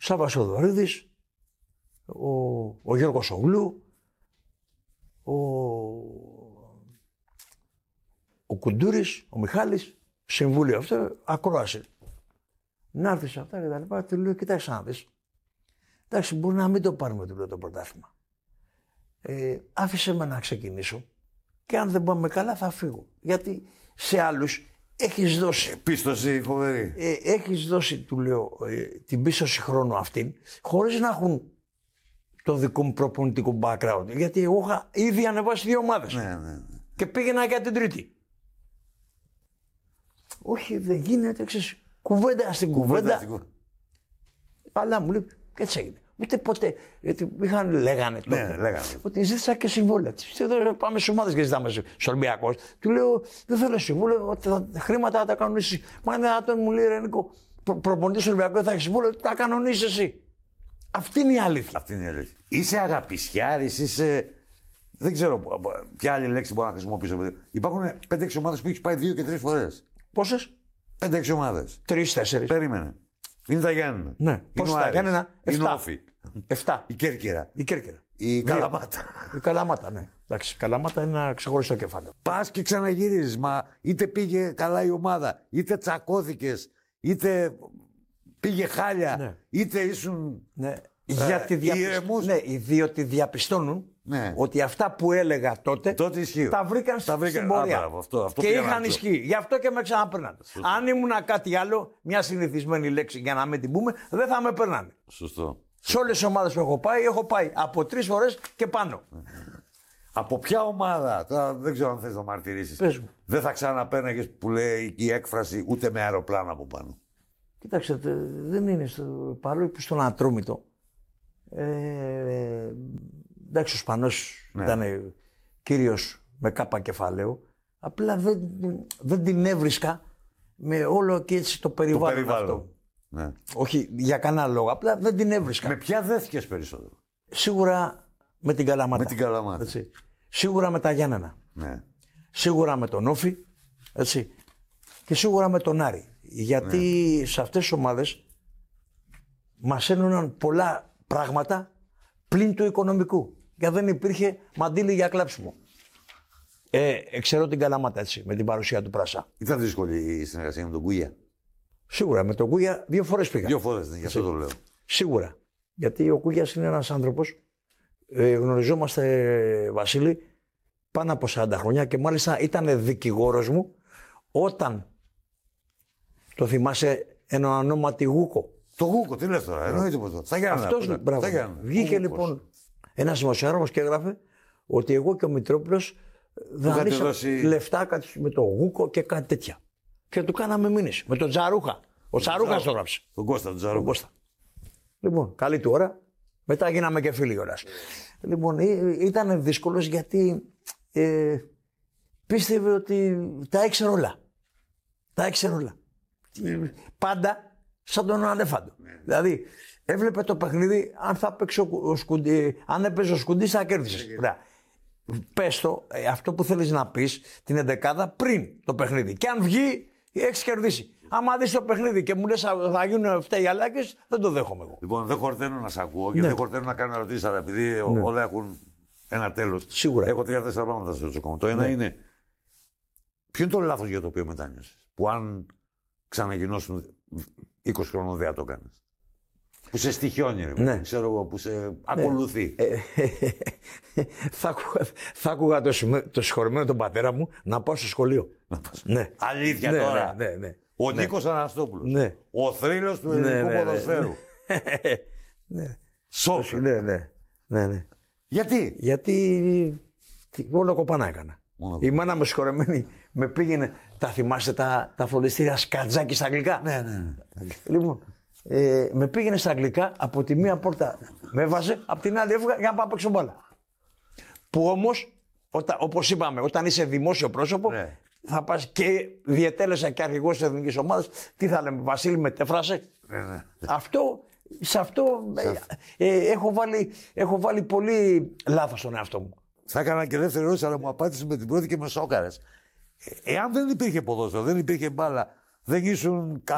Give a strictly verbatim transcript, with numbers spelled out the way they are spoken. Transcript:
Σάββας ο Δωρίδης, ο, ο Γιώργος Ογλού, ο, ο Κουντούρης, ο Μιχάλης, συμβούλιο αυτό, ακρόαση. Να έρθει σε αυτά και τα λοιπά, του λέω, κοιτάξτε να δεις. Εντάξει, μπορεί να μην το πάρουμε του λέω, το πρωτάθλημα. Ε, άφησε με να ξεκινήσω και αν δεν πάμε καλά θα φύγω. Γιατί σε άλλους έχεις δώσει... Πίστοση φοβερή. Ε, έχεις δώσει, του λέω, ε, την πίστοση χρόνου αυτήν, χωρίς να έχουν το δικό μου προπονητικό background. Γιατί εγώ είχα ήδη ανεβάσει δύο ομάδες. Ναι, ναι, ναι. Και πήγαινα για την τρίτη. Όχι, δεν γίνεται, ξέρεις, κουβέντα στην κουβέντα. κουβέντα. Αλλά μου λέει, και έτσι έγινε. Ούτε ποτέ. Γιατί είχαν, λέγανε τότε. Ναι, λέγανε. Ότι ζήτησα και συμβόλαια. Πάμε σε ομάδες και ζητάμε σε Ολυμπιακός. Του λέω, δεν θέλω συμβόλαιο, τα χρήματα θα τα κανονίσεις. Μα είναι δυνατόν, μου λέει Ρενικό, προ, προπονητής Ολυμπιακός θα έχει συμβόλαιο, τα κανονίσεις εσύ. Αυτή είναι η αλήθεια. Αυτή είναι η αλήθεια. Είσαι αγαπησιάρης, είσαι. Δεν ξέρω ποια άλλη λέξη μπορώ να χρησιμοποιήσω. Υπάρχουν πέντε έξι ομάδες που έχει πάει δύο και τρεις φορές. Πόσες? πέντε έξι ομάδες. τρεις τέσσερις. Περίμενε. Είναι τα Γιάννενα. Ναι. Πώς τα Γιάννενα? Είναι ο Όφη. Εφτά. Η Κέρκυρα. Η Κέρκυρα. Η Καλαμάτα. Η Καλαμάτα, ναι. Εντάξει, η Καλαμάτα είναι ένα ξεχωριστό κεφάλαιο. Πας και ξαναγυρίζεις. Μα είτε πήγε καλά η ομάδα, είτε τσακώθηκες, είτε πήγε χάλια, ναι. είτε ήσουν. Ναι. Γιατί διαπιστ... ναι, διότι διαπιστώνουν ναι. ότι αυτά που έλεγα τότε, τότε τα βρήκαν τα βρήκα... στην πορεία. Α, αυτό, αυτό και είχαν ισχύ. Γι' αυτό και με ξαναπέρνανε. Αν ήμουν κάτι άλλο, μια συνηθισμένη λέξη για να μην την πούμε, δεν θα με περνάνε. Σωστό. Σε όλες τις ομάδες που έχω πάει, έχω πάει από τρεις φορές και πάνω. Από ποια ομάδα, τώρα δεν ξέρω αν θες να μαρτυρήσεις, δεν θα ξαναπέρναγες που λέει η έκφραση ούτε με αεροπλάνο από πάνω? Κοίταξε, δεν είναι στο, παρόλο που στον Ατρόμητο. Ε, εντάξει, ο Σπανός ναι. ήταν κύριος με κάπα κεφαλαίο. Απλά δεν, δεν την έβρισκα με όλο και έτσι το περιβάλλον, το περιβάλλον. αυτό. Ναι. Όχι για κανένα λόγο, απλά δεν την έβρισκα. Με ποια δέθηκες περισσότερο? Σίγουρα με την Καλαμάτα. Με την Καλαμάτα. Έτσι. Σίγουρα με τα Γιάννενα. Ναι. Σίγουρα με τον Όφη. Έτσι. Και σίγουρα με τον Άρη. Γιατί ναι. σε αυτές τις ομάδες μας ένωναν πολλά πράγματα πλην του οικονομικού. Γιατί δεν υπήρχε μαντίλι για κλάψιμο. Ε, ξέρω την Καλαμάτα έτσι, με την παρουσία του Πρασά. Ήταν δύσκολη η συνεργασία με τον Κούγια? Σίγουρα, με τον Κούγια δύο φορές πήγα. Δύο φορές, ναι, γι' αυτό το λέω. Σίγουρα. Γιατί ο Κούγιας είναι ένας άνθρωπος, ε, γνωριζόμαστε Βασίλη, πάνω από σαράντα χρόνια και μάλιστα ήταν δικηγόρος μου όταν, το θυμάσαι, ένα ονόματι Γούκο. Το Γούκο, τι λες τώρα, εννοείται πως το. Θα Γιάννενα. Αυτός, μπράβο. Βγήκε λοιπόν ένας δημοσιογράφος και έγραφε ότι εγώ και ο Μητρόπουλος δανείσαμε δώσει... λεφτά με το Γούκο και κάτι τέτοια. Και του κάναμε μήνυση. Με τον Τζαρούχα. Ο Τζαρούχας το έγραψε. Τον Κώστα, τον Τζαρούχα. Κώστα. Λοιπόν, καλή του ώρα. Μετά γίναμε και φίλοι κιόλας. Λοιπόν, ήταν δύσκολος γιατί ε, πίστευε ότι τα ήξερε όλα. Τα ήξερε όλα. Mm. Πάντα σαν τον ανέφαντο. Mm. Δηλαδή, έβλεπε το παιχνίδι, αν, θα παίξει ο σκουντι, αν έπαιζε ο Σκουντής θα κέρδισες. Mm. Πες το, ε, αυτό που θέλεις να πεις, την εντεκάδα πριν το παιχνίδι. Και αν βγει, έχεις κερδίσει. Άμα δεις το παιχνίδι και μου λες θα γίνουν αυτά οι αλάκες, δεν το δέχομαι εγώ. Λοιπόν, δεν χορταίνω να σε ακούω και ναι. δεν χορταίνω να κάνω ερωτήσεις, αλλά επειδή ναι. όλα έχουν ένα τέλος. Σίγουρα. Έχω τρία-τέσσερα πράγματα στο ρωτήσω. Το ένα ναι. είναι, ποιο είναι το λάθος για το οποίο μετάνιωσες, που αν ξαναγινώσουν είκοσι χρόνων δεν θα το κάνεις? Που σε στοιχιώνει, ρε, ναι. ξέρω εγώ, που σε ναι. ακολουθεί. Ε, θα, άκουγα, θα άκουγα το, το συγχωρεμένο τον πατέρα μου να πάω στο σχολείο. Ναι. Αλήθεια ναι, τώρα. Ναι, ναι, ναι. Ο ναι. Νίκος Αναστόπουλος. Ναι. Ο θρύλος του ελληνικού ναι, ναι, ποδοσφαίρου. Ναι. Σόφι. Ναι, ναι, ναι, ναι. Γιατί? Γιατί όλο κοπανά έκανα. Μόνο. Η μάνα μου συγχωρεμένη με πήγαινε, τα θυμάστε τα, τα φροντιστήρια σκατζάκι στα αγγλικά. Ναι, ναι, ναι. Λοιπόν, ε, με πήγαινε στα αγγλικά, από τη μία πόρτα με έβαζε, από την άλλη έβγα για να πάω παίξω μπάλα. Που όμως, όπως είπαμε, όταν είσαι δημόσιο πρόσωπο, ναι. θα πας και διετέλεσα και αρχηγός της εθνικής ομάδας. Τι θα λέμε, Βασίλη, μετέφρασε. Ναι, ναι. Αυτό, σε αυτό ε, ε, έχω, βάλει, έχω βάλει πολύ λάθος στον εαυτό μου. Θα έκανα και δεύτερη ερώτηση, αλλά μου απάντησε με την πρώτη και με σόκαρες. Ε, εάν δεν υπήρχε ποδόσφαιρο, δεν υπήρχε μπάλα, δεν ήσουν